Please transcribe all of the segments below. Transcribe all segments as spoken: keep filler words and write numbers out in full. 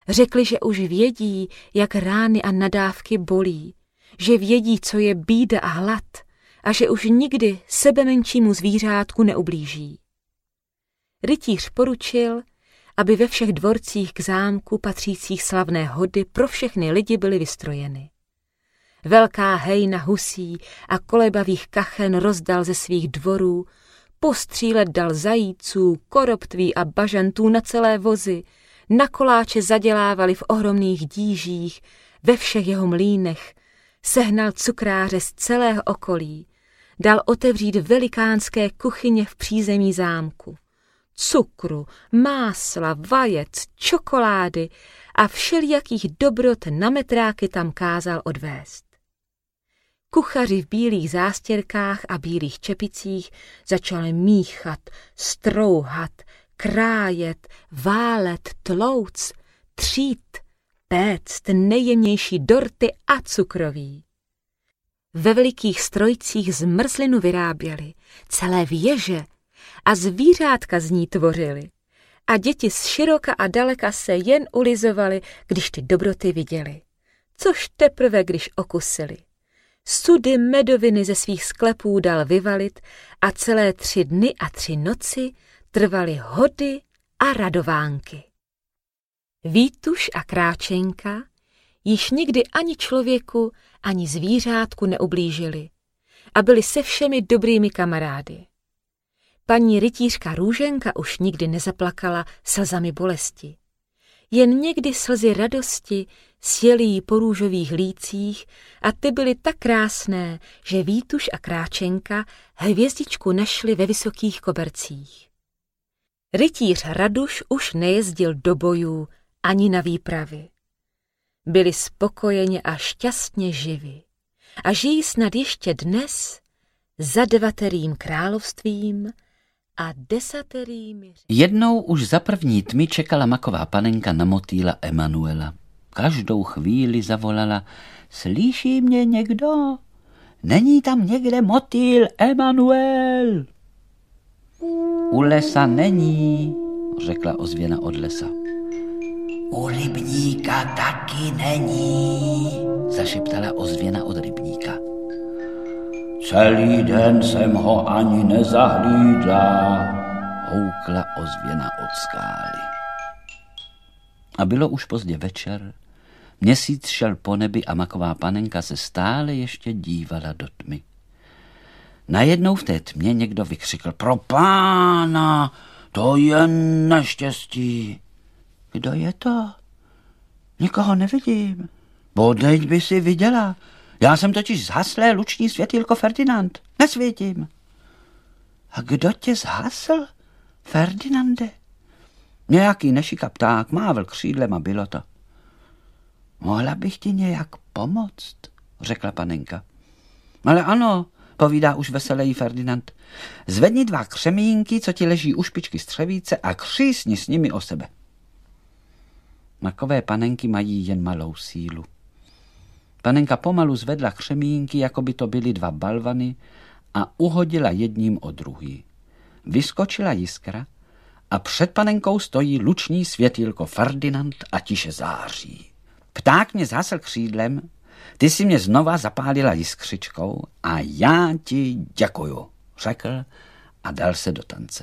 Řekli, že už vědí, jak rány a nadávky bolí, že vědí, co je bída a hlad a že už nikdy sebemenšímu zvířátku neublíží. Rytíř poručil, aby ve všech dvorcích k zámku patřících slavné hody pro všechny lidi byly vystrojeny. Velká hejna husí a kolebavých kachen rozdal ze svých dvorů, postřílet dal zajíců, koroptví a bažantů na celé vozy, na koláče zadělávali v ohromných dížích, ve všech jeho mlýnech, sehnal cukráře z celého okolí, dal otevřít velikánské kuchyně v přízemí zámku. Cukru, másla, vajec, čokolády a všelijakých dobrot na metráky tam kázal odvést. Kuchaři v bílých zástěrkách a bílých čepicích začali míchat, strouhat, krájet, válet, tlouc, třít, péct nejjemnější dorty a cukroví. Ve velikých strojcích zmrzlinu vyráběli, celé věže a zvířátka z ní tvořili. A děti z široka a daleka se jen ulizovali, když ty dobroty viděli. Což teprve, když okusili. Sudy medoviny ze svých sklepů dal vyvalit a celé tři dny a tři noci trvaly hody a radovánky. Vítuš a Kráčenka již nikdy ani člověku, ani zvířátku neublížili a byli se všemi dobrými kamarády. Paní rytířka Růženka už nikdy nezaplakala slzami bolesti. Jen někdy slzy radosti sjely jí po růžových lících a ty byly tak krásné, že Vítuš a Kráčenka hvězdičku našli ve vysokých kobercích. Rytíř Raduš už nejezdil do bojů ani na výpravy. Byli spokojeni a šťastně živi a žijí snad ještě dnes za devaterým královstvím a desaterými... Jednou už za první tmy čekala maková panenka na motýla Emanuela. Každou chvíli zavolala: Slyší mě někdo? Není tam někde motýl Emanuel? U lesa není, řekla ozvěna od lesa. U rybníka taky není, zašeptala ozvěna od rybníka. Celý den jsem ho ani nezahlídla, houkla ozvěna od skály. A bylo už pozdě večer, měsíc šel po nebi a maková panenka se stále ještě dívala do tmy. Najednou v té tmě někdo vykřikl: Pro pána, to je neštěstí. Kdo je to? Nikoho nevidím. Bodejť by si viděla. Já jsem totiž zhaslé luční světýlko Ferdinand. Nesvítím. A kdo tě zhasl, Ferdinande? Nějaký nešika pták mával křídlem a bylo to. Mohla bych ti nějak pomoct, řekla panenka. Ale ano, povídá už veselejí Ferdinand. Zvedni dva křemínky, co ti leží u špičky střevíce, a křísni s nimi o sebe. Makové panenky mají jen malou sílu. Panenka pomalu zvedla křemínky, jako by to byly dva balvany, a uhodila jedním o druhý. Vyskočila jiskra a před panenkou stojí luční světýlko Ferdinand a tiše září. Pták mě zhasl křídlem, ty si mě znova zapálila jiskřičkou a já ti děkuju, řekl a dal se do tance.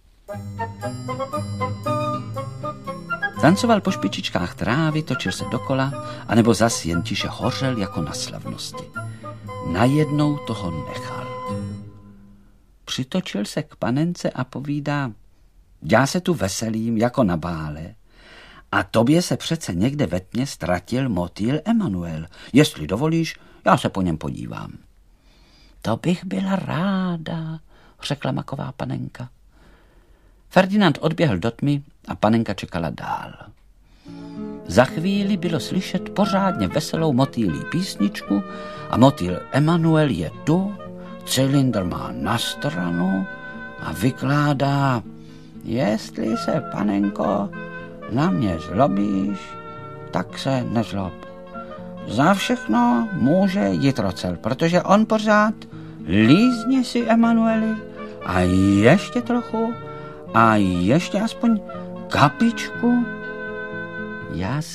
Tancoval po špičičkách trávy, točil se dokola, anebo zas jen tiše hořel jako na slavnosti. Najednou toho nechal. Přitočil se k panence a povídá: Já se tu veselím jako na bále a tobě se přece někde ve tmě ztratil motýl Emanuel. Jestli dovolíš, já se po něm podívám. To bych byla ráda, řekla maková panenka. Ferdinand odběhl do tmy a panenka čekala dál. Za chvíli bylo slyšet pořádně veselou motýlí písničku a motýl Emanuel je tu, cylindr má na stranu a vykládá: Jestli se, panenko, na mě zlobíš, tak se nezlob. Za všechno může Jitrocel, protože on pořád lízni si, Emanueli, a ještě trochu, a ještě aspoň kapičku. Já